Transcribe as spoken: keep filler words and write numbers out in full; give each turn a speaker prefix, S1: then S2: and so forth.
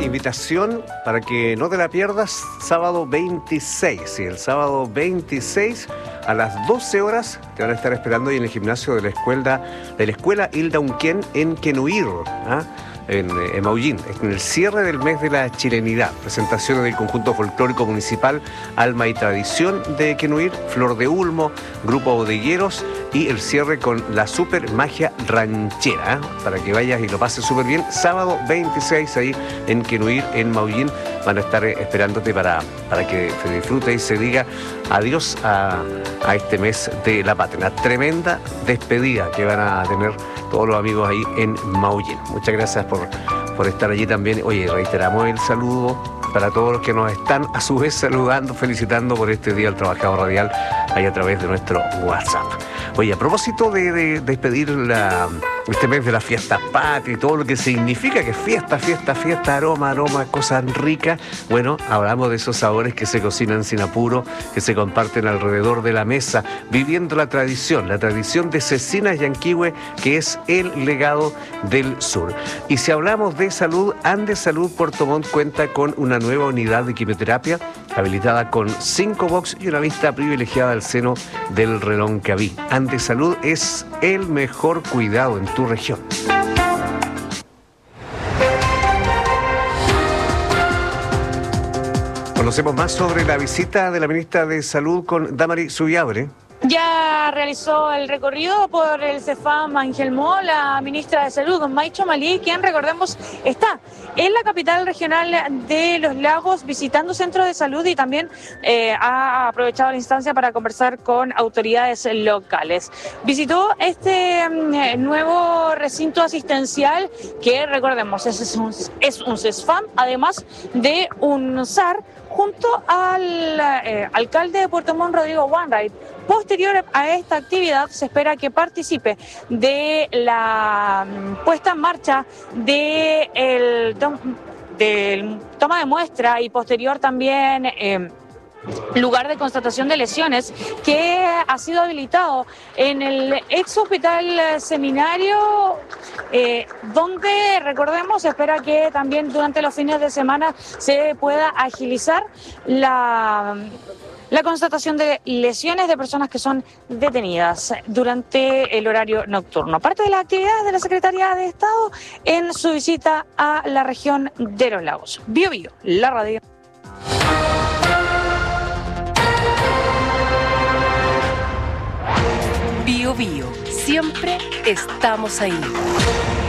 S1: invitación para que no te la pierdas, sábado veintiséis, sí, el sábado veintiséis a las doce horas te van a estar esperando ahí en el gimnasio de la escuela, de la escuela Hilda Unquén en Quenuir, ¿ah? En, en Maullín, en el cierre del mes de la chilenidad. Presentaciones del conjunto folclórico municipal Alma y Tradición de Quenuir, Flor de Ulmo, Grupo Bodegueros y el cierre con la super magia ranchera, ¿eh? Para que vayas y lo pases súper bien. Sábado veintiséis ahí en Quenuir, en Maullín, van a estar esperándote para, para que se disfrute y se diga adiós a, a este mes de la patria. Una tremenda despedida que van a tener todos los amigos ahí en Maullín. Muchas gracias por, por estar allí también. Oye, reiteramos el saludo para todos los que nos están a su vez saludando, felicitando por este Día del Trabajador Radial ahí a través de nuestro WhatsApp. Oye, a propósito de, de, de despedir la, este mes de la fiesta patria y todo lo que significa que fiesta, fiesta, fiesta, aroma, aroma, cosas ricas, bueno, hablamos de esos sabores que se cocinan sin apuro, que se comparten alrededor de la mesa, viviendo la tradición, la tradición de Cecinas Yanquihue, que es el legado del sur. Y si hablamos de salud, Andes Salud Puerto Montt cuenta con una nueva unidad de quimioterapia habilitada con cinco box y una vista privilegiada al seno del Reloncaví. Andes Salud es el mejor cuidado en tu región. Conocemos más sobre la visita de la ministra de Salud con Damari Zubiabre.
S2: Ya realizó el recorrido por el CEFAM Angelmó la ministra de Salud, Maicho Malí, quien, recordemos, está en la capital regional de Los Lagos visitando centros de salud y también eh, ha aprovechado la instancia para conversar con autoridades locales. Visitó este eh, nuevo recinto asistencial que, recordemos, es un, es un CEFAM, además de un S A R, junto al eh, alcalde de Puerto Montt, Rodrigo Wainwright. Posterior a esta actividad, se espera que participe de la puesta en marcha de el tom, del toma de muestra y posterior también eh, lugar de constatación de lesiones que ha sido habilitado en el ex hospital seminario, eh, donde, recordemos, se espera que también durante los fines de semana se pueda agilizar la... la constatación de lesiones de personas que son detenidas durante el horario nocturno. Parte de las actividades de la Secretaría de Estado en su visita a la región de Los Lagos. Bio Bio, la radio.
S3: Bio Bio, siempre estamos ahí.